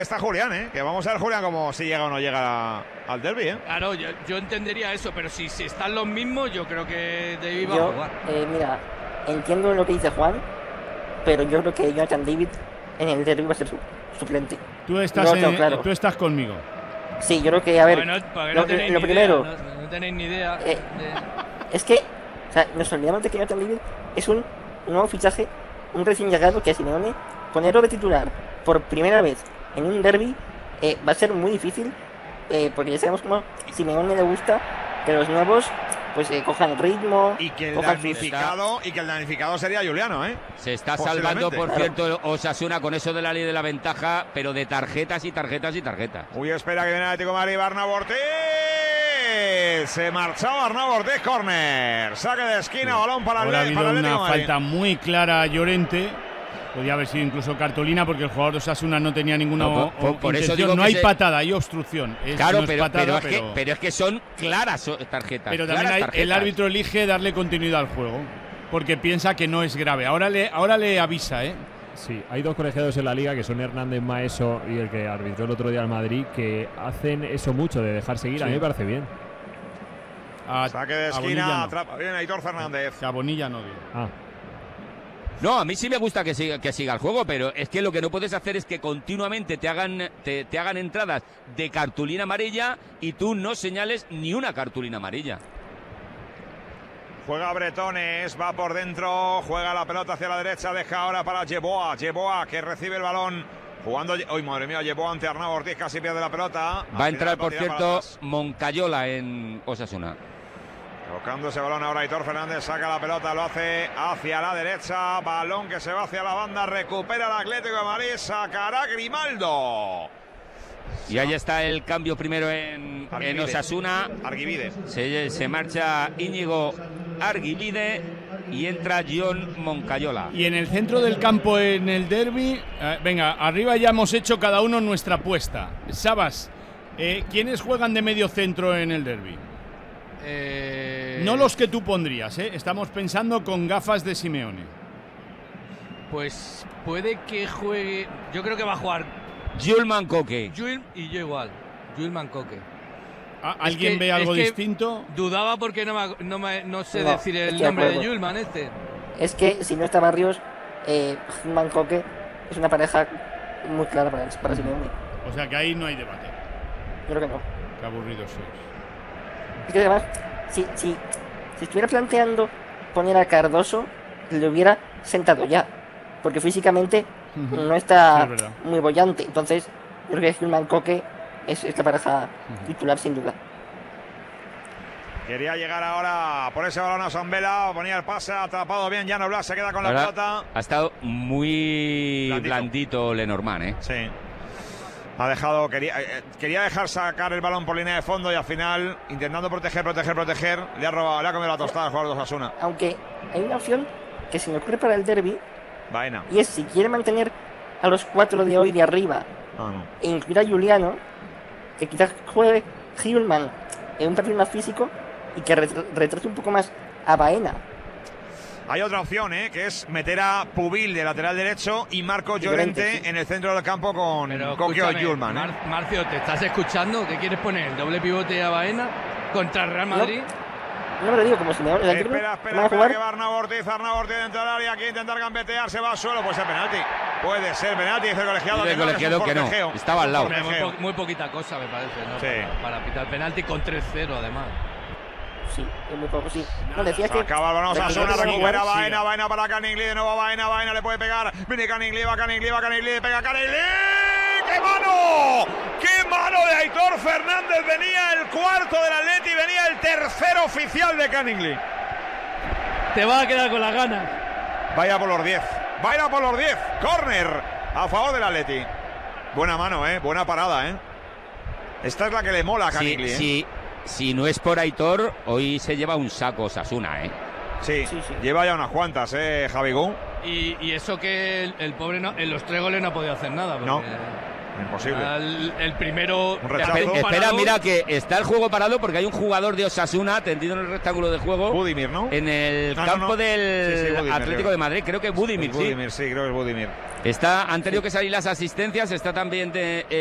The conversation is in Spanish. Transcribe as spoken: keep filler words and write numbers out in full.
Está Julián, ¿eh? Que vamos a ver, Julián, como si llega o no llega a, al derbi, ¿eh? Claro, yo, yo entendería eso, pero si, si están los mismos, yo creo que David va Yo, a jugar. eh, mira, entiendo lo que dice Juan, pero yo creo que Jonathan David en el derbi va a ser su, suplente. Tú estás, No, no, en- claro. tú estás conmigo. Sí, yo creo que, a ver, Bueno, porque lo, no tenéis lo ni primero, idea, no, no tenéis ni idea. Eh, de- es que, o sea, nos olvidamos de que Jonathan David es un nuevo fichaje, un recién llegado que a Simeone ponerlo de titular por primera vez en un derbi eh, va a ser muy difícil, eh, porque ya sabemos cómo Simeone le gusta que los nuevos pues eh, cojan ritmo, Y que el cojan sus- damnificado, y que el damnificado sería Juliano, ¿eh? Se está Posiblemente. salvando, por Claro. cierto, Osasuna con eso de la ley de la ventaja, pero de tarjetas y tarjetas y tarjetas. Uy, espera que viene el Atlético de Madrid, Arnau Ortiz. Se marchaba Arnau Ortiz, córner. Saque de esquina, balón para el, Ahora ha para habido el Atlético una de Madrid. falta muy clara a Llorente. Podría haber sido incluso cartulina porque el jugador de Osasuna no tenía ninguna No, por- por- por eso intención. digo No que hay se- patada, hay obstrucción. Es- Claro, no es pero, patada, pero, es pero- que, pero es que son claras so- tarjetas. pero también claras hay- tarjetas. el árbitro elige darle continuidad al juego porque piensa que no es grave. Ahora le, ahora le avisa, ¿eh? Sí, hay dos colegiados en la liga que son Hernández Maeso y el que arbitró el otro día al Madrid que hacen eso mucho de dejar seguir. A mí Sí. me parece bien. A, Saque de a Bonilla esquina, no. atrapa bien Aitor Fernández. Que a Bonilla no dio. Ah, No, a mí sí me gusta que siga, que siga el juego, pero es que lo que no puedes hacer es que continuamente te hagan, te, te hagan entradas de cartulina amarilla y tú no señales ni una cartulina amarilla. Juega Bretones, va por dentro, juega la pelota hacia la derecha, deja ahora para Yeboah. Yeboah que recibe el balón. Jugando, uy, madre mía, Yeboah ante Arnau Ortiz, casi pierde la pelota. Va a Al entrar, final, por tira para cierto, atrás. Moncayola en Osasuna. Tocando ese balón ahora Aitor Fernández, saca la pelota, lo hace hacia la derecha, balón que se va hacia la banda, recupera el Atlético de Madrid, sacará Grimaldo. Y ahí está el cambio primero en, en Arguivide. Osasuna. Arguivide. Se, se marcha Íñigo Arguivide y entra John Moncayola. Y en el centro del campo, en el derbi, eh, venga, arriba ya hemos hecho cada uno nuestra apuesta. Sabas, eh, ¿quiénes juegan de medio centro en el derbi? Eh, No los que tú pondrías, ¿eh? Estamos pensando con gafas de Simeone. Pues puede que juegue. Yo creo que va a jugar Julman Coque. Jules y yo igual. Jules Mancoque. ¿A- ¿Alguien que- ve algo es que- distinto? Dudaba porque no, me, no, me- no sé No, decir el estoy de nombre de acuerdo. Julman este. es que si no está Barrios, eh, Mancoque es una pareja muy clara para, para Simeone. O sea que ahí no hay debate. Yo creo que no. Qué aburridos sois. Es que además, si, si, si estuviera planteando poner a Cardoso, le hubiera sentado ya. Porque físicamente Ujú. no Sí, está es verdad. muy bollante. Entonces, yo creo que Gilman Coque es esta pareja titular sin duda. Quería llegar ahora por ese balón a Zambela, ponía el pase, atrapado bien, Llano Blas se queda con la Ahora pelota. ha estado muy Blandito. blandito, Lenormand, ¿eh? Sí. Ha dejado, quería, eh, quería dejar sacar el balón por línea de fondo y al final, intentando proteger, proteger, proteger, le ha robado, le ha comido la tostada al jugador de Osasuna. Aunque hay una opción que se me ocurre para el derby, Vaina. y es si quiere mantener a los cuatro de hoy de arriba Ah, no. e incluir a Juliano, que quizás juegue Gilman en un perfil más físico y que ret- retrase un poco más a Baena. Hay otra opción, ¿eh? Que es meter a Pubil de lateral derecho y Marco Llorente, Llorente, sí. en el centro del campo con Pero Coquio y escúchame, Julman, ¿eh? Mar- Marcio, ¿te estás escuchando? ¿Qué quieres poner? ¿Doble pivote a Baena contra el Real No. Madrid? No me lo digo como si me Espera, espera, espera, van a que jugar. va Arnau Ortiz, Arnau Ortiz dentro del área, quiere intentar gambetear, se va al suelo, puede ser penalti. Puede ser penalti, dice el colegiado. Dice el que no, colegiado es un que no, forcejeo. estaba al lado. Hombre, muy, Forcejeo. po- muy poquita cosa me parece, ¿no? Sí. Para, para pitar penalti con tres cero además. Sí, es muy poco, sí. No, decía que Acaba el balón, la Osasuna, primera recupera jugada- Baena, siga. Baena para Caningli, de nuevo Baena, Baena le puede pegar, viene Caningli, va Caningli, va Caningli, le pega Caningli. ¡Qué mano! ¡Qué mano de Aitor Fernández! Venía el cuarto del Atleti, venía el tercero oficial de Caningli. Te vas a quedar con las ganas. Vaya por los diez, vaya por los diez, córner a favor del Atleti. Buena mano, ¿eh? Buena parada, ¿eh? Esta es la que le mola a Si, Caningli, ¿eh? si, si no es por Aitor, hoy se lleva un saco Osasuna, ¿eh? Sí, Sí, sí. lleva ya unas cuantas, ¿eh, Javi Gou? Y, y eso que el, el pobre no, en los tres goles no ha podido hacer nada. Porque No. Imposible. Al- el primero. Un rechazo. el Espera, parado. mira que está el juego parado porque hay un jugador de Osasuna tendido en el rectángulo de juego. Budimir, ¿no? En el No, no, campo no. del Sí, sí, Budimir, Atlético creo. de Madrid, creo que Budimir, Es sí. Budimir, sí, creo que es Budimir. Está, han tenido que salir las asistencias, está también de,